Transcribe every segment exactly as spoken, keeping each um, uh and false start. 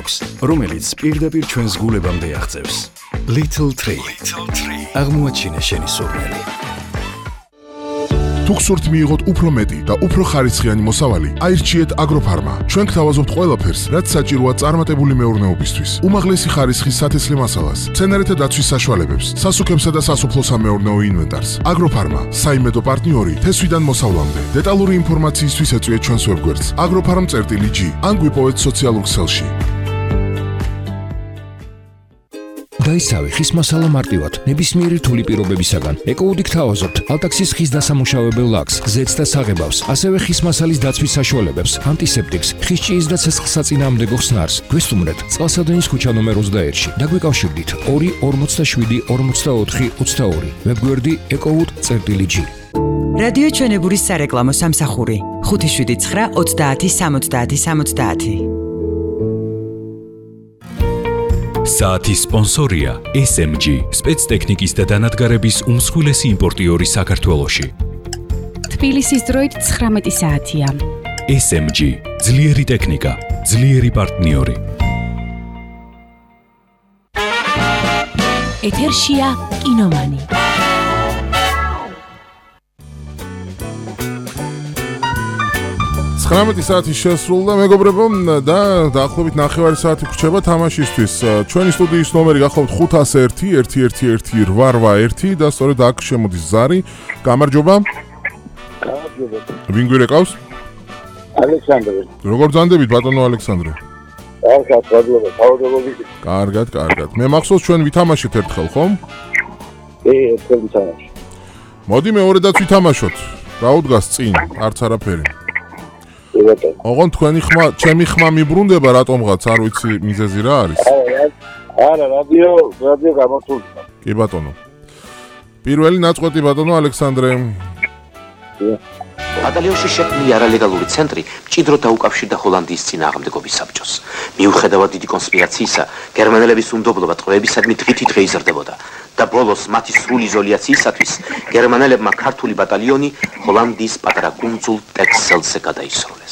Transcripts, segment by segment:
გვაქვს, რომელიც პირდაპირ ჩვენს გულებამდე აღწევს. Little Tree. აღმოაჩინე შენი სურნელი. თუ გსურთ მიიღოთ უფრო მეტი და უფრო ხარისხიანი მოსავალი, აირჩიეთ აგროფარმა. ჩვენ გთავაზობთ ყველაფერს, რაც საჭიროა წარმატებული მეურნეობისთვის. უმაღლესი ხარისხის სათესლე მასალას, მცენარეთა დაცვის საშუალებებს, სასუქებსა და სასოფლო-სამეურნეო ინვენტარს. აგროფარმა, საიმედო პარტნიორი თესვიდან მოსავლამდე. დეტალური ინფორმაციისთვის ეწვიეთ ჩვენს ვებგვერდს agrofarm.gi ან გვიპოვეთ სოციალურ ქსელში. დაისავე ხის მასალა მარტივად, ნებისმიერი რთული პირობებისაგან. ეკოუდი გთავაზობთ ალტაქსის ხის დასამუშავებელ ლაქს, ზეთს და საღებავს, ასევე ხის მასალის დაცვის საშუალებებს, ანტისეპტიკს, ხის ჭიის და ცეცხლსაწინააღმდეგო ხსნარს. გვესტუმრეთ წყალსადენის ქუჩა ნომერ ოცდაერთში და გვიკავშირდით ორი ორმოცდაშვიდი ორმოცდაოთხი ოცდაორი. ვებგვერდი ეკოუდი.gi. რადიო ჩვენებურის სარეკლამო სამსახური ხუთი შვიდი ცხრა ოცდაათი სამოცდაათი სამოცდაათი. საათის სპონსორია ეს ემ ჯი, სპეცტექნიკის და დანადგარების უმსხვილესი იმპორტიორი საქართველოში. თბილისის დროით ცხრამეტი საათია. ეს ემ ჯი, ძლიერი ტექნიკა, ძლიერი პარტნიორი. ეთერშია კინომანი. ცხრამეტი საათი შესრულდა მეგობრებო და დაახლოებით ნახევარი საათი გრჩება თამაშისთვის. ჩვენი სტუდიის ნომერი გახლავთ ხუთასი ერთი ერთი ერთი ერთი რვა რვა ერთი და სწორედ აქ შემოდის ზარი. გამარჯობა. გამარჯობა. ვინ გვირეკავს? ალექსანდრე. როგორ ბრძანდებით ბატონო ალექსანდრე? კარგად, მადლობა. თავდადებით. კარგად, კარგად. მე მახსოვს ჩვენ ვითამაშეთ ერთხელ, ხომ? ე, ერთხელ ვითამაშეთ. მოდი მეორედაც ვითამაშოთ. რა უდგას წინ? არც არაფერი. ოღონდ თქვენი ხმა, ჩემი ხმა მიბრუნდება რატომღაც, არ ვიცი მიზეზი რა არის? არა, რადიო, რადიო გამართულდა. კი ბატონო. პირველი ნაწყვეტი ბატონო ალექსანდრე. ბატალიონში შექმნილი არალეგალური ცენტრი მჭიდროდ დაუკავშირდა ჰოლანდიის წინააღმდეგობის საბჭოს. მიუხედავად დიდი კონსპირაციისა, გერმანელების უნდობლობა ტყვეებისადმი დღითი დღე იზრდებოდა და ბოლოს მათი სრული იზოლიაციისათვის გერმანელებმა ქართული ბატალიონი ჰოლანდიის პატარა კუნძულ ტექსელზე გადაისროლეს.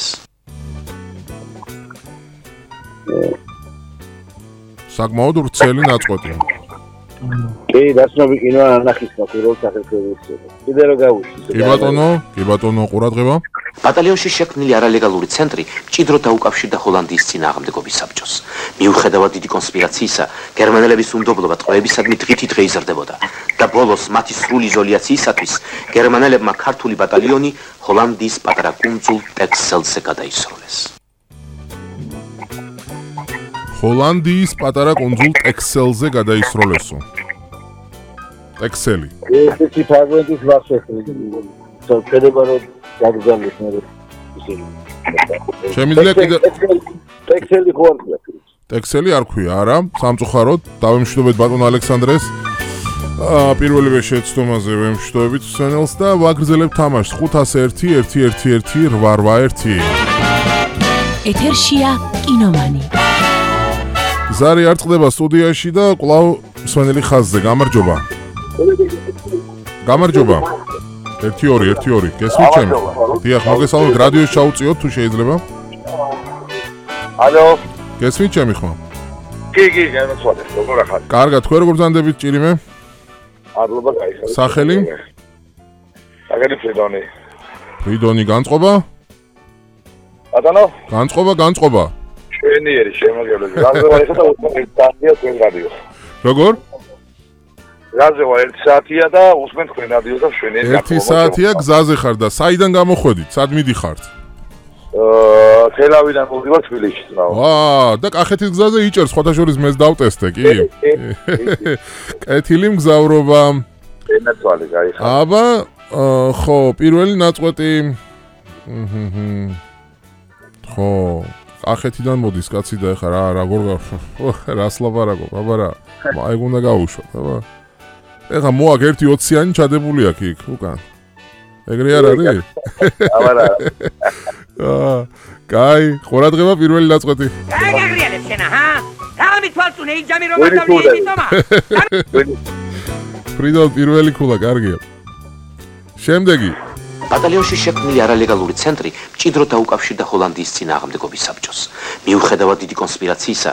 საკმაოდ ვრცელი ნაწყვეტი. კი, დასნობი კინო ანახის მაკუროლ სახელმწიფოს. კიდე რა გავუშვი. კი ბატონო, კი ბატონო, ყურადღება. ბატალიონში შექმნილი არალეგალური ცენტრი მჭიდროდ დაუკავშირდა ჰოლანდიის წინააღმდეგობის საბჭოს. მიუხედავად დიდი კონსპირაციისა, გერმანელების უნდობლობა ტყვეებისადმი დღითი დღე იზრდებოდა და ბოლოს მათი სრული იზოლიაციისათვის გერმანელებმა ქართული ბატალიონი ჰოლანდიის პატარა კუნძულ ტექსელზე გადაისროლეს. ჰოლანდიის პატარა კუნძულ ტექსელზე გადაისროლესო. ტექსელი. ესეთი ფრაგმენტის ვახშეხი. შედება რომ გაგზავნეს მე ისინი. შემიძლია კიდე ტექსელი ხო არ ქვია? ტექსელი არ ქვია, არა, სამწუხაროდ დავემშვიდობეთ ბატონ ალექსანდრეს. აა პირველივე შეცდომაზე ვემშვიდობებით სცენელს და ვაგრძელებთ თამაშს ხუთასი ერთი ერთი ერთი ერთი რვა რვა ერთი. ეთერშია კინომანი. ზარი არ წყდება სტუდიაში და კვლავ სვენელი ხაზზე. გამარჯობა. გამარჯობა. ერთი ორი ერთი ორი. გესმით ჩემი? დიახ, მოგესალმებით. რადიოს ჩაუწიოთ თუ შეიძლება? ალო. გესმით ჩემი ხმა? კი, კი, განსხვავდა. როგორ ახალ? კარგად, თქვენ როგორ ბრძანდებით ჭირიმე? მადლობა, кайხა. სახელი? სახელი ფრიდონი. ფრიდონი განწყობა? ბატონო? განწყობა, განწყობა. შვენიერი შემოგევლები. რაზე ვარ ახლა და უცბად საათია თქვენ რადიო. როგორ? რაზე ვარ ერთი საათია და უსმენ თქვენ რადიო და შვენიერი. ერთი საათია გზაზე ხარ და საიდან გამოხვედით? სად მიდიხართ? აა თელავიდან მოვიდივარ თბილისში ძმაო. აა და კახეთის გზაზე იჭერს, სხვათა შორის მეც დავტესტე, კი? კეთილი მგზავრობა. ენაცვალი, кайხა. აბა, ხო, პირველი ნაწყვეტი. ხო, კახეთიდან მოდის კაცი და ეხა რა როგორ რას ლაპარაკობ, აბა რა. აი უნდა გაუშვათ, აბა. ეხა მოაკ ერთი ოციანი ჩადებული აქ იქ, უკან. ეგრე არ არის? აბა რა. აა, კაი, ყურადღება პირველი ნაწყვეტი. კაი, გაგრიალებ შენა, ჰა? გამითვალწუნე იჯამი რომ გადავიდე იტომა. ფრიდონ პირველი ქულა, კარგია. შემდეგი. ბატალიონში შექმნილი არალეგალური ცენტრი მჭიდროდ დაუკავშირდა ჰოლანდიის წინააღმდეგობის საბჭოს. მიუხედავად დიდი კონსპირაციისა,